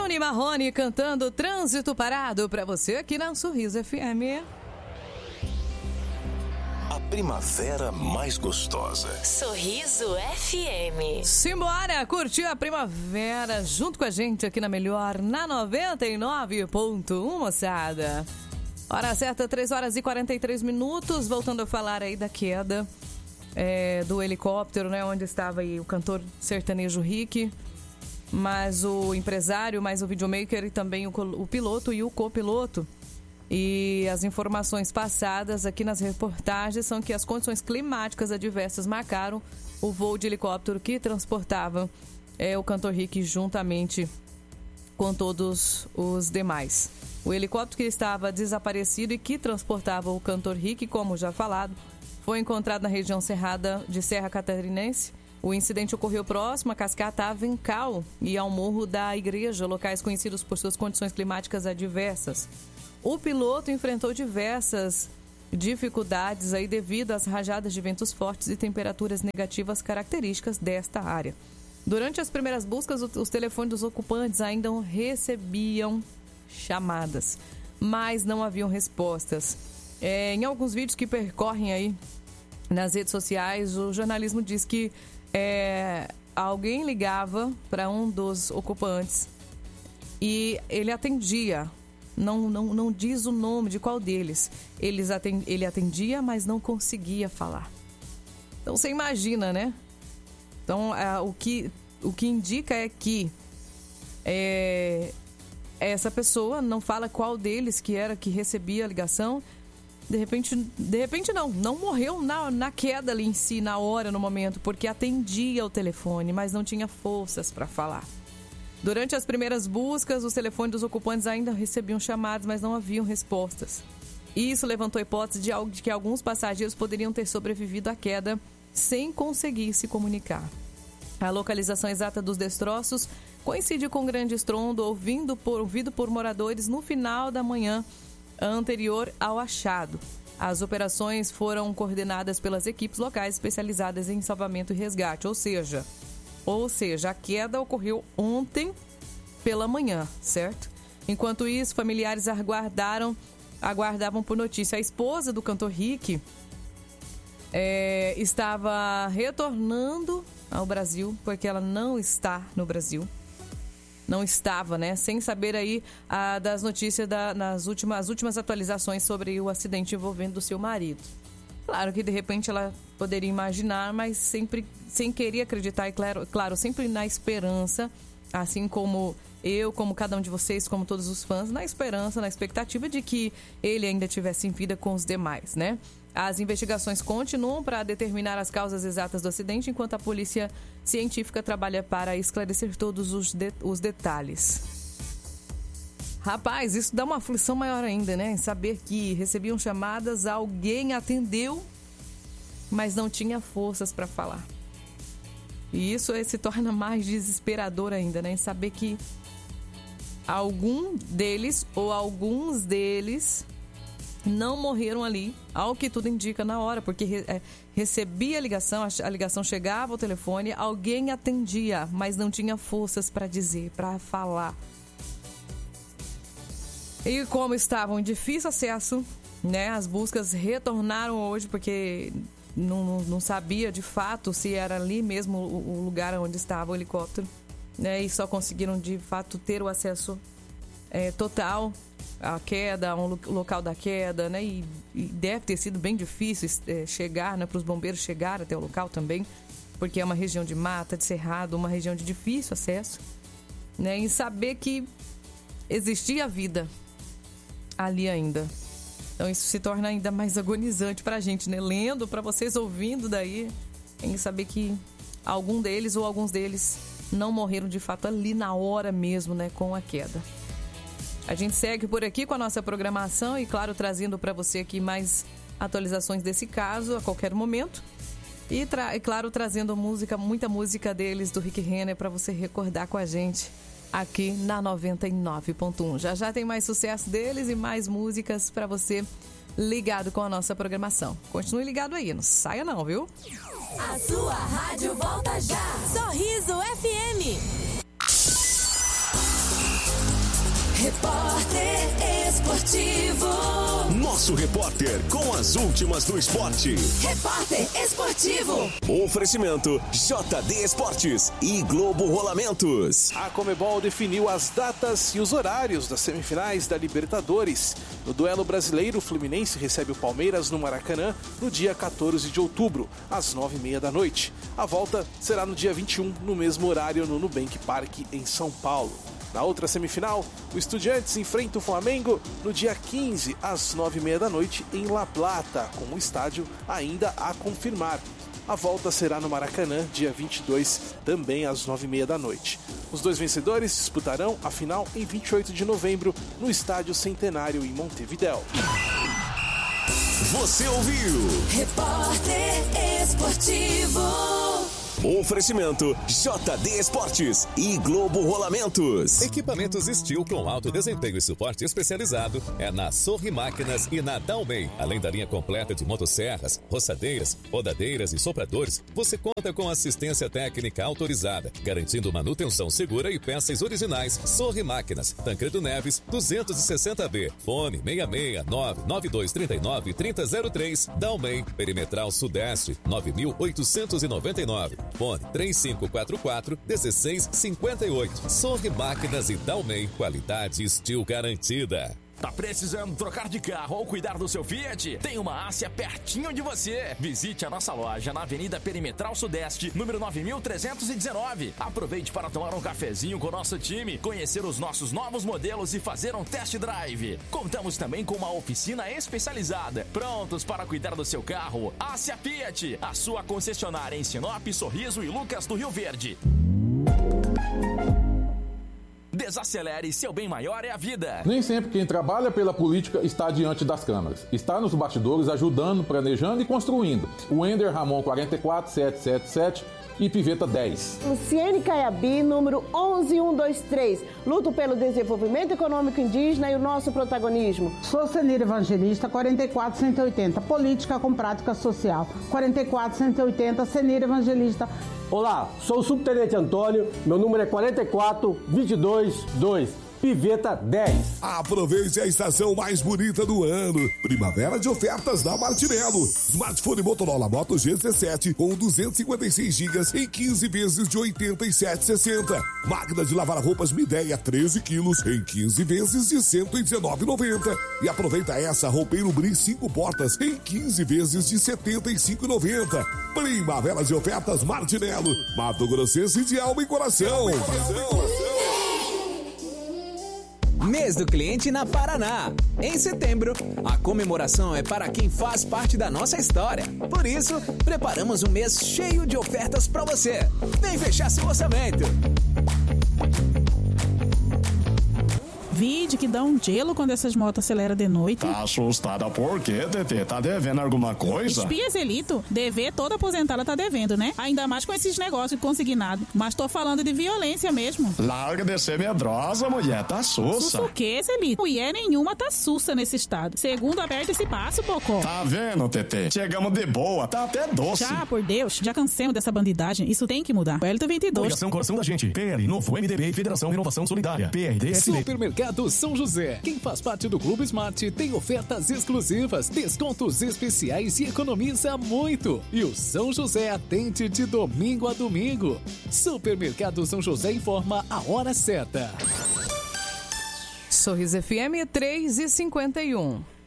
Tony Marrone cantando Trânsito Parado pra você aqui na Sorriso FM. A primavera mais gostosa. Sorriso FM. Simbora curtir a primavera junto com a gente aqui na Melhor, na 99.1, moçada. Hora certa, 3 horas e 43 minutos. Voltando a falar aí da queda do helicóptero, né? Onde estava aí o cantor sertanejo Rick, mas o empresário, mais o videomaker e também o piloto e o copiloto. E as informações passadas aqui nas reportagens são que as condições climáticas adversas marcaram o voo de helicóptero que transportava o cantor Rick juntamente com todos os demais. O helicóptero que estava desaparecido e que transportava o cantor Rick, como já falado, foi encontrado na região cerrada de Serra Catarinense. O incidente ocorreu próximo à cascata Avencal e ao Morro da Igreja, locais conhecidos por suas condições climáticas adversas. O piloto enfrentou diversas dificuldades aí devido às rajadas de ventos fortes e temperaturas negativas características desta área. Durante as primeiras buscas, os telefones dos ocupantes ainda recebiam chamadas, mas não haviam respostas. Em alguns vídeos que percorrem aí nas redes sociais, o jornalismo diz que alguém ligava para um dos ocupantes e ele atendia. Não diz o nome de qual deles. Ele atendia, mas não conseguia falar. Então você imagina, né? Então o que indica é que essa pessoa não fala qual deles que era que recebia a ligação. De repente não morreu na queda ali em si, na hora, no momento, porque atendia o telefone, mas não tinha forças para falar. Durante as primeiras buscas, os telefones dos ocupantes ainda recebiam chamadas, mas não haviam respostas. Isso levantou a hipótese de que alguns passageiros poderiam ter sobrevivido à queda sem conseguir se comunicar. A localização exata dos destroços coincide com um grande estrondo ouvido por moradores no final da manhã anterior ao achado. As operações foram coordenadas pelas equipes locais especializadas em salvamento e resgate, ou seja, a queda ocorreu ontem pela manhã, certo? Enquanto isso, familiares aguardavam por notícia. A esposa do cantor Rick estava retornando ao Brasil, porque ela não está no Brasil. Não estava, né? Sem saber aí das notícias as últimas atualizações sobre o acidente envolvendo o seu marido. Claro que de repente ela poderia imaginar, mas sempre sem querer acreditar, e claro, sempre na esperança, assim como eu, como cada um de vocês, como todos os fãs, na esperança, na expectativa de que ele ainda tivesse em vida com os demais, né? As investigações continuam para determinar as causas exatas do acidente, enquanto a polícia científica trabalha para esclarecer todos os detalhes. Rapaz, isso dá uma aflição maior ainda, né? Em saber que recebiam chamadas, alguém atendeu, mas não tinha forças para falar. E isso se torna mais desesperador ainda, né? Em saber que algum deles ou alguns deles não morreram ali, ao que tudo indica na hora, porque recebia a ligação chegava ao telefone, alguém atendia, mas não tinha forças para dizer, para falar. E como estavam em difícil acesso, né, as buscas retornaram hoje, porque não sabia de fato se era ali mesmo o lugar onde estava o helicóptero, né, e só conseguiram de fato ter o acesso total à queda, ao local da queda, né, e deve ter sido bem difícil chegar, né, para os bombeiros chegar até o local também, porque é uma região de mata, de cerrado, uma região de difícil acesso, né, e saber que existia vida ali ainda. Então isso se torna ainda mais agonizante pra gente, né? Lendo, pra vocês ouvindo daí, em saber que algum deles ou alguns deles não morreram de fato ali na hora mesmo, né? Com a queda. A gente segue por aqui com a nossa programação e, claro, trazendo pra você aqui mais atualizações desse caso a qualquer momento. E, claro, trazendo muita música deles, do Rick Renner, pra você recordar com a gente aqui na 99.1. Já tem mais sucesso deles e mais músicas para você ligado com a nossa programação. Continue ligado aí, não saia não, viu? A sua rádio volta já. Sorriso FM. Repórter Esportivo. Nosso repórter com as últimas do esporte. Repórter Esportivo. Oferecimento JD Esportes e Globo Rolamentos. A Conmebol definiu as datas e os horários das semifinais da Libertadores. No duelo brasileiro, o Fluminense recebe o Palmeiras no Maracanã no dia 14 de outubro, às 9h30 da noite. A volta será no dia 21, no mesmo horário, no Nubank Park, em São Paulo. Na outra semifinal, o Estudiantes enfrenta o Flamengo no dia 15, às 9h30 da noite, em La Plata, com o estádio ainda a confirmar. A volta será no Maracanã, dia 22, também às 9h30 da noite. Os dois vencedores disputarão a final em 28 de novembro, no Estádio Centenário, em Montevidéu. Você ouviu? Repórter Esportivo. Oferecimento JD Esportes e Globo Rolamentos. Equipamentos Steel com alto desempenho e suporte especializado é na Sorri Máquinas e na Dalmei. Além da linha completa de motosserras, roçadeiras, rodadeiras e sopradores, você conta com assistência técnica autorizada, garantindo manutenção segura e peças originais. Sorri Máquinas, Tancredo Neves, 260B. Fone 669-9239-3003. Dalmei, Perimetral Sudeste, 9.899. Fone 3544-1658. Sorri Máquinas e Dalmei, qualidade Steel garantida. Tá precisando trocar de carro ou cuidar do seu Fiat? Tem uma Ásia pertinho de você. Visite a nossa loja na Avenida Perimetral Sudeste, número 9319. Aproveite para tomar um cafezinho com o nosso time, conhecer os nossos novos modelos e fazer um test drive. Contamos também com uma oficina especializada. Prontos para cuidar do seu carro? Ásia Fiat, a sua concessionária em Sinop, Sorriso e Lucas do Rio Verde. Desacelere, seu bem maior é a vida. Nem sempre quem trabalha pela política está diante das câmeras. Está nos bastidores ajudando, planejando e construindo. O Ender Ramon 44777 e Piveta 10. Luciene Caiabi, número 11123. Luto pelo desenvolvimento econômico indígena e o nosso protagonismo. Sou Senira Evangelista 44180. Política com prática social. 44180, Senira Evangelista. Olá, sou o Subtenente Antônio, meu número é 44222. Piveta 10. Aproveite a estação mais bonita do ano. Primavera de ofertas da Martinello. Smartphone Motorola Moto G17 com 256 GB em 15 vezes de R$ 87,60. Máquina de lavar roupas Midea 13 quilos em 15 vezes de R$ 119,90. E aproveita essa roupeiro Bri 5 portas em 15 vezes de R$ 75,90. Primavera de ofertas Martinello. Mato Grossense de alma e coração. Mês do Cliente na Paraná. Em setembro, a comemoração é para quem faz parte da nossa história. Por isso, preparamos um mês cheio de ofertas para você. Vem fechar seu orçamento. Vide que dá um gelo quando essas motos aceleram de noite. Tá assustada por quê, Tetê? Tá devendo alguma coisa? Espia, Zelito. Dever toda aposentada tá devendo, né? Ainda mais com esses negócios consignados. Mas tô falando de violência mesmo. Larga de ser medrosa, mulher. Tá sussa. Sussa o quê, Zelito? Mulher nenhuma tá sussa nesse estado. Segundo aperta esse passo, Pocó. Tá vendo, Tetê? Chegamos de boa. Tá até doce. Já, por Deus. Já cansemos dessa bandidagem. Isso tem que mudar. PL 22. Coligação Coração da Gente. PL Novo MDB e Federação Renovação Solidária. PRDSD. Supermercado São José. Quem faz parte do Clube Smart tem ofertas exclusivas, descontos especiais e economiza muito. E o São José atende de domingo a domingo. Supermercado São José informa a hora certa. Sorriso FM 3h51.